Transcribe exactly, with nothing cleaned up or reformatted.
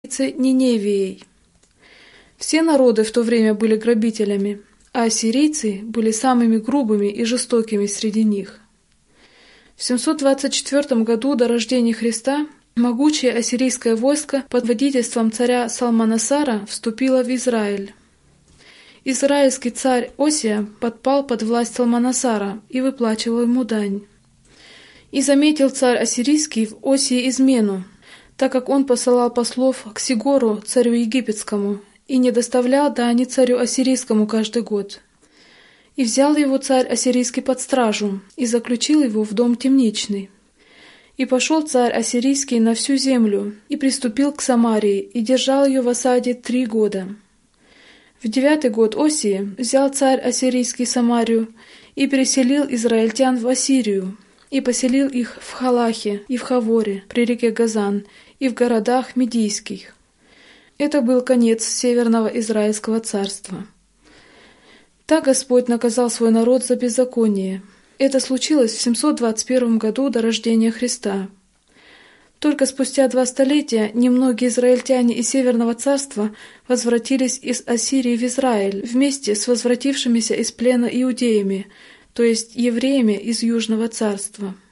Ниневией. Все народы в то время были грабителями, а ассирийцы были самыми грубыми и жестокими среди них. В семьсот двадцать четвёртом году до рождения Христа могучее ассирийское войско под водительством царя Салманасара вступило в Израиль. Израильский царь Осия подпал под власть Салманасара и выплачивал ему дань. И заметил царь ассирийский в Осии измену, так как он посылал послов к Сигору, царю египетскому, и не доставлял дани царю ассирийскому каждый год. И взял его царь ассирийский под стражу, и заключил его в дом темничный. И пошел царь ассирийский на всю землю, и приступил к Самарии, и держал ее в осаде три года. В девятый год Осии взял царь ассирийский Самарию, и переселил израильтян в Ассирию, и поселил их в Халахе и в Хаворе, при реке Газан, и в городах Медийских. Это был конец Северного Израильского царства. Так Господь наказал свой народ за беззаконие. Это случилось в семьсот двадцать первом году до рождения Христа. Только спустя два столетия немногие израильтяне из Северного царства возвратились из Ассирии в Израиль вместе с возвратившимися из плена иудеями, то есть евреями из Южного царства.